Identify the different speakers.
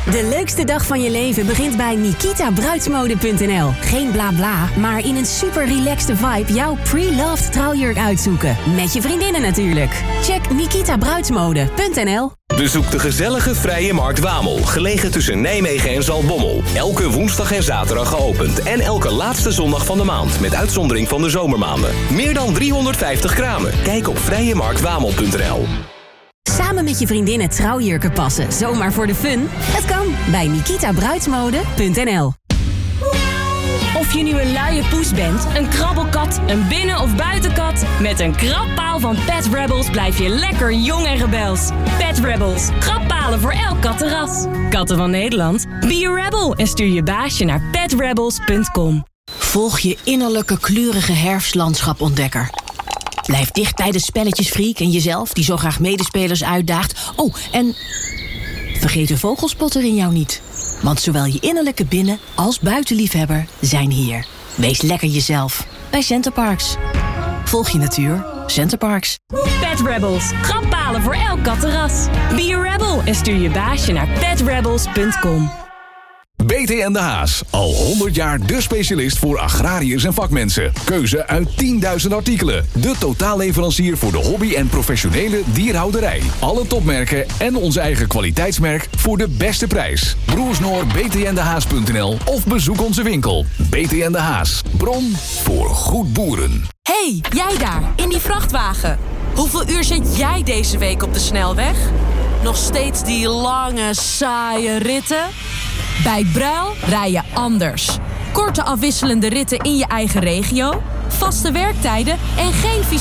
Speaker 1: De leukste dag van je leven begint bij NikitaBruidsmode.nl. Geen bla bla, maar in een super relaxte vibe jouw pre-loved trouwjurk uitzoeken. Met je vriendinnen natuurlijk. Check NikitaBruidsmode.nl.
Speaker 2: Bezoek de gezellige Vrije Markt Wamel, gelegen tussen Nijmegen en Zaltbommel. Elke woensdag en zaterdag geopend en elke laatste zondag van de maand, met uitzondering van de zomermaanden. Meer dan 350 kramen. Kijk op vrijemarktwamel.nl.
Speaker 1: Samen met je vriendinnen trouwjurken passen, zomaar voor de fun? Het kan bij NikitaBruidsmode.nl.
Speaker 3: Of je nu een luie poes bent, een krabbelkat, een binnen- of buitenkat, met een krabpaal van Pet Rebels blijf je lekker jong en rebels. Pet Rebels, krabbpalen voor elk kattenras. Katten van Nederland, be a rebel en stuur je baasje naar petrebels.com.
Speaker 4: Volg je innerlijke kleurige herfstlandschapontdekker. Blijf dicht bij de spelletjesfreak en jezelf, die zo graag medespelers uitdaagt. Oh, en vergeet de vogelspotter in jou niet. Want zowel je innerlijke binnen- als buitenliefhebber zijn hier. Wees lekker jezelf bij Centerparks. Volg je natuur, Centerparks.
Speaker 3: Pet Rebels, krabbpalen voor elk kattenras. Be a rebel en stuur je baasje naar petrebels.com.
Speaker 5: BTN De Haas, al 100 jaar de specialist voor agrariërs en vakmensen. Keuze uit 10.000 artikelen. De totaalleverancier voor de hobby- en professionele dierhouderij. Alle topmerken en ons eigen kwaliteitsmerk voor de beste prijs. Broersnoor btndehaas.nl of bezoek onze winkel. BTN De Haas, bron voor goed boeren.
Speaker 6: Hey, jij daar, in die vrachtwagen. Hoeveel uur zit jij deze week op de snelweg? Nog steeds die lange, saaie ritten? Bij Bruyl rij je anders. Korte afwisselende ritten in je eigen regio, vaste werktijden en geen